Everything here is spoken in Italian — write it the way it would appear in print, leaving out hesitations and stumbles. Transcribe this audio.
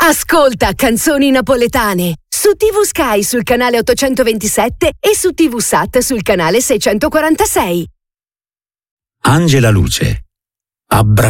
Ascolta Canzoni Napoletane su TV Sky sul canale 827 e su TV Sat sul canale 646. Angela Luce.